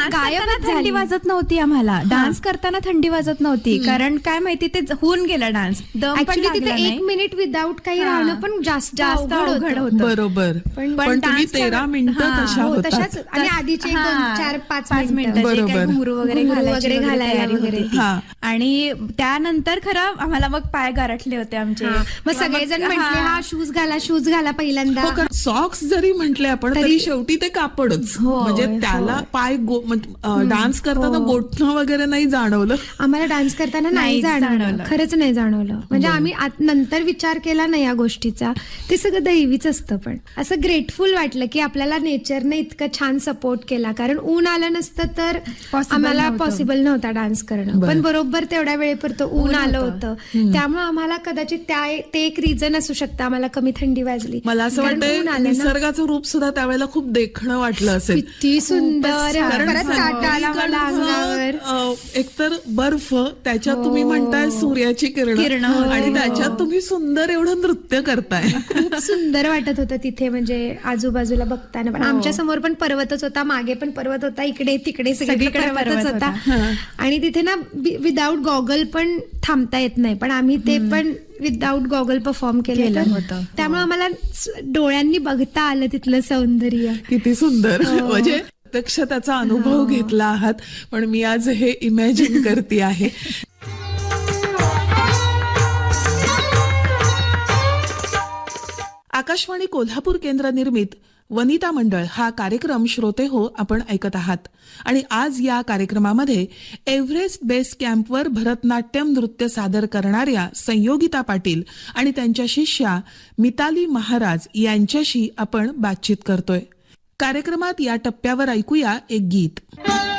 गायबच थंडी वाजत नव्हती आम्हाला. डान्स करताना थंडी वाजत नव्हती, कारण काय माहिती ते होऊन गेला डान्स. दम पण तिथे 1 मिनिट विदाऊट काही राहणं पण जास्त अवघड होतं. बरोबर. पण तुम्ही 13 मिनिटं तशा होता. तशाच आणि आधीचे 4-5 मिनिटं बरोबर. घुंगरू वगैरे घालायला वगैरे. आणि त्यानंतर खरं आम्हाला मग पाय गारठले होते आमचे. मग सगळेजण म्हटले हा शूज घाला पहिल्यांदा. सॉक्स जरी म्हटले आपण तरी शेवटी ते कापडच, म्हणजे त्याला पाय डान्स करताना गोठणं वगैरे नाही जाणवलं. आम्हाला डान्स करताना नाही जाणवलं, खरंच नाही जाणवलं. म्हणजे आम्ही नंतर विचार केला नाही या गोष्टीचा. ते सगळं दैवीच असतं. पण असं ग्रेटफुल वाटलं की आपल्याला नेचरने इतकं छान सपोर्ट केला, कारण ऊन आलं नसतं तर आम्हाला पॉसिबल नव्हता डान्स करणं. पण बरोबर तेवढ्या वेळेपर्यंत ऊन आलं होतं, त्यामुळे आम्हाला कदाचित ते एक रिझन असू शकतं आम्हाला कमी थंडी वाजली. मला असं वाटतं निसर्गाचं रूप सुद्धा त्यावेळेला खूप देखणं वाटलं असेल. किती सुंदर. एकतर बर्फ, त्याच्यात तुम्ही म्हणताय सूर्याची किरण, आणि त्याच्यात तुम्ही सुंदर एवढं नृत्य करताय. खूप सुंदर वाटत होतं तिथे, म्हणजे आजूबाजूला बघताना. पण आमच्या समोर पण पर्वतच होता, मागे पण पर्वत होता, इकडे तिकडे सगळीकडे पर्वतच होता. आणि तिथे ना विदाऊट गॉगल पण थांबता येत नाही, पण आम्ही ते पण विदाऊट गॉगल परफॉर्म केलं होतं. त्यामुळे आम्हाला डोळ्यांनी बघता आलं तिथलं सौंदर्य. किती सुंदर. म्हणजे प्रत्यक्ष त्याचा अनुभव घेतला आहात, पण मी आज हे इमॅजिन करते आहे. आकाशवाणी कोल्हापूर केंद्र निर्मित वनिता मंडळ हा कार्यक्रम श्रोते हो आपण ऐकत आहात. आणि आज या कार्यक्रमामध्ये एव्हरेस्ट बेस कॅम्पवर भरतनाट्यम नृत्य सादर करणाऱ्या संयोगिता पाटील आणि त्यांच्या शिष्या मिताली महाराज यांच्याशी आपण बातचीत करतोय. कार्यक्रमात या टप्प्यावर ऐकूया एक गीत.